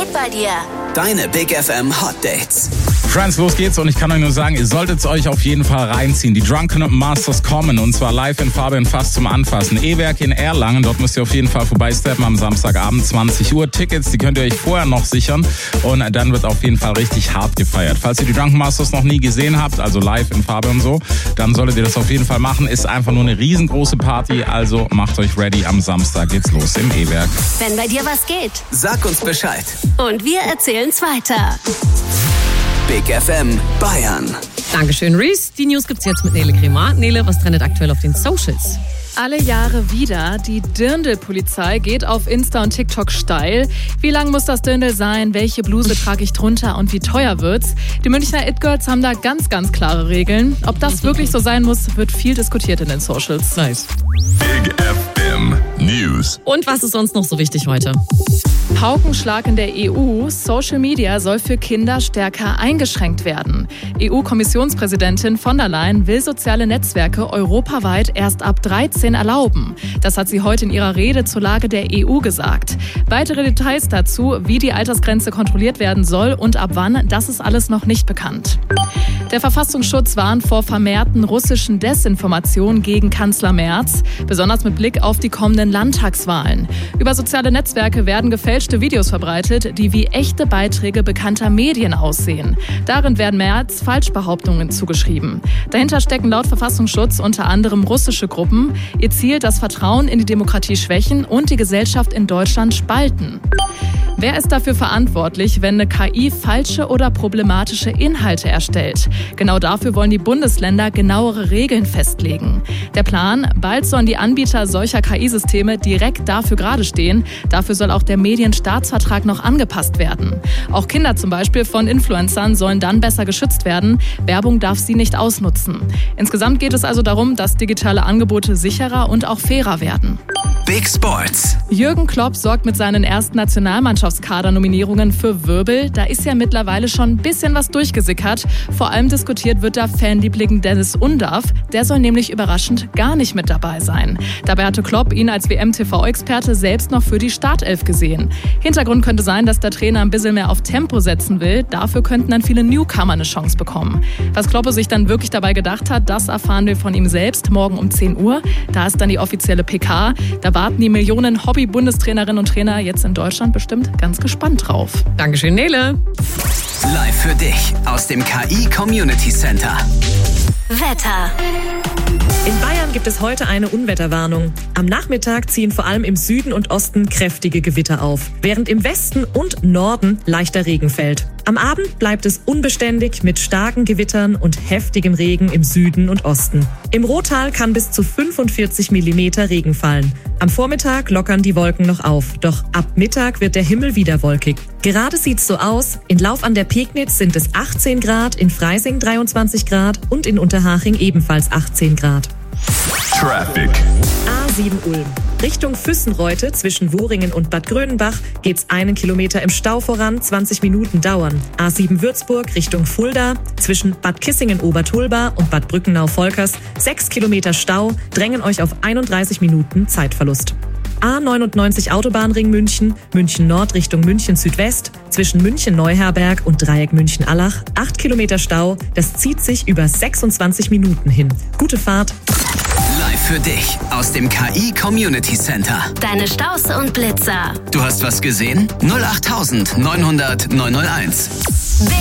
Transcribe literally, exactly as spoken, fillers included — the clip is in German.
geht bei dir? Deine Big F M Hot Dates. Friends, los geht's und ich kann euch nur sagen, ihr solltet es euch auf jeden Fall reinziehen. Die Drunken Masters kommen und zwar live in Farbe und Fass zum Anfassen. E-Werk in Erlangen, dort müsst ihr auf jeden Fall vorbeisteppen am Samstagabend zwanzig Uhr. Tickets, die könnt ihr euch vorher noch sichern und dann wird auf jeden Fall richtig hart gefeiert. Falls ihr die Drunken Masters noch nie gesehen habt, also live in Farbe und so, dann solltet ihr das auf jeden Fall machen. Ist einfach nur eine riesengroße Party, also macht euch ready. Am Samstag geht's los im E-Werk. Wenn bei dir was geht, Sag uns Bescheid. und wir erzählen's weiter. Big F M Bayern. Dankeschön, Reese. Die News gibt's jetzt mit Nele Cremar. Nele, was trendet aktuell auf den Socials? Alle Jahre wieder. Die Dirndl-Polizei geht auf Insta und TikTok steil. Wie lang muss das Dirndl sein? Welche Bluse trage ich drunter? Und wie teuer wird's? Die Münchner It-Girls haben da ganz, ganz klare Regeln. Ob das wirklich so sein muss, wird viel diskutiert in den Socials. Nice. Big F M News. Und was ist sonst noch so wichtig heute? Paukenschlag in der E U. Social Media soll für Kinder stärker eingeschränkt werden. E U-Kommissionspräsidentin von der Leyen will soziale Netzwerke europaweit erst ab dreizehn erlauben. Das hat sie heute in ihrer Rede zur Lage der E U gesagt. Weitere Details dazu, wie die Altersgrenze kontrolliert werden soll und ab wann, das ist alles noch nicht bekannt. Der Verfassungsschutz warnt vor vermehrten russischen Desinformationen gegen Kanzler Merz, besonders mit Blick auf die kommenden Landtagswahlen. Über soziale Netzwerke werden gefälschte Videos verbreitet, die wie echte Beiträge bekannter Medien aussehen. Darin werden Merz Falschbehauptungen zugeschrieben. Dahinter stecken laut Verfassungsschutz unter anderem russische Gruppen. Ihr Ziel, das Vertrauen in die Demokratie schwächen und die Gesellschaft in Deutschland spalten. Wer ist dafür verantwortlich, wenn eine K I falsche oder problematische Inhalte erstellt? Genau dafür wollen die Bundesländer genauere Regeln festlegen. Der Plan, bald sollen die Anbieter solcher K I-Systeme direkt dafür gerade stehen. Dafür soll auch der Medienstaatsvertrag noch angepasst werden. Auch Kinder zum Beispiel von Influencern sollen dann besser geschützt werden. Werbung darf sie nicht ausnutzen. Insgesamt geht es also darum, dass digitale Angebote sicherer und auch fairer werden. Big Sports. Jürgen Klopp sorgt mit seinen ersten Nationalmannschaftskader-Nominierungen für Wirbel. Da ist ja mittlerweile schon ein bisschen was durchgesickert. Vor allem diskutiert wird da Fanliebling Dennis Undaff. Der soll nämlich überraschend gar nicht mit dabei sein. Dabei hatte Klopp ihn als W M-T V-Experte selbst noch für die Startelf gesehen. Hintergrund könnte sein, dass der Trainer ein bisschen mehr auf Tempo setzen will. Dafür könnten dann viele Newcomer eine Chance bekommen. Was Klopp sich dann wirklich dabei gedacht hat, das erfahren wir von ihm selbst morgen um zehn Uhr. Da ist dann die offizielle P K. Da warten die Millionen Hobby-Bundestrainerinnen und Trainer jetzt in Deutschland bestimmt ganz gespannt drauf. Dankeschön, Nele. Live für dich aus dem K I Community Center. Wetter. In Bayern gibt es heute eine Unwetterwarnung. Am Nachmittag ziehen vor allem im Süden und Osten kräftige Gewitter auf, während im Westen und Norden leichter Regen fällt. Am Abend bleibt es unbeständig mit starken Gewittern und heftigem Regen im Süden und Osten. Im Rottal kann bis zu fünfundvierzig Millimeter Regen fallen. Am Vormittag lockern die Wolken noch auf, doch ab Mittag wird der Himmel wieder wolkig. Gerade sieht's so aus, in Lauf an der Pegnitz sind es achtzehn Grad, in Freising dreiundzwanzig Grad und in Unterhaching ebenfalls achtzehn Grad. Traffic. A sieben Ulm. Richtung Füssenreute zwischen Woringen und Bad Grönenbach geht's einen Kilometer im Stau voran, zwanzig Minuten dauern. A sieben Würzburg Richtung Fulda zwischen Bad Kissingen-Obertulba und Bad Brückenau-Volkers sechs Kilometer Stau, drängen euch auf einunddreißig Minuten Zeitverlust. A neunundneunzig Autobahnring München, München Nord Richtung München Südwest, zwischen München Neuherberg und Dreieck München-Allach, acht Kilometer Stau, das zieht sich über sechsundzwanzig Minuten hin. Gute Fahrt. Live für dich aus dem K I Community Center. Deine Staus und Blitzer. Du hast was gesehen? null acht neunhundert neunhunderteins.